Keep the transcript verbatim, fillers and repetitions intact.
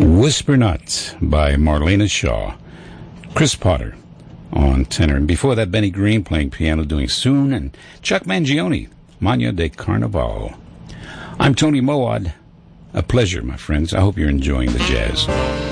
Whisper Not by Marlena Shaw. Chris Potter on tenor. And before that, Benny Green playing piano doing Soon. And Chuck Mangione, Magna de Carnaval. I'm Tony Moad. A pleasure, my friends. I hope you're enjoying the jazz.